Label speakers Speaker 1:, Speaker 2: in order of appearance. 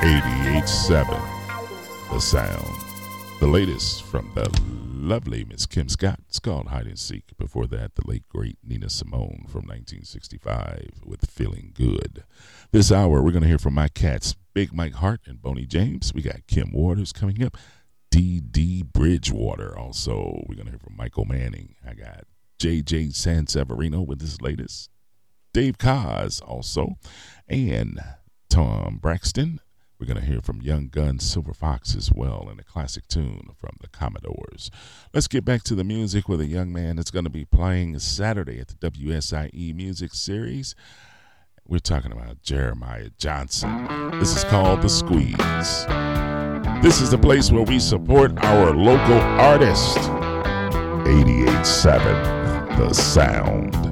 Speaker 1: 88.7 The Sound. The latest from the lovely Miss Kim Scott. It's called Hide and Seek. Before that, the late, great Nina Simone from 1965 with Feeling Good. This hour, we're going to hear from my cats, Big Mike Hart and Boney James. We got Kim Waters coming up. D.D. Bridgewater. Also, we're going to hear from Michael Manning. I got J.J. Sanseverino with his latest. Dave Kaz also. And Tom Braxton. We're going to hear from Young Gun Silver Fox as well, and a classic tune from the Commodores. Let's get back to the music with a young man that's going to be playing Saturday at the WSIE Music Series. We're talking about Jeremiah Johnson. This is called The Squeeze. This is the place where we support our local artist. 88.7 The Sound.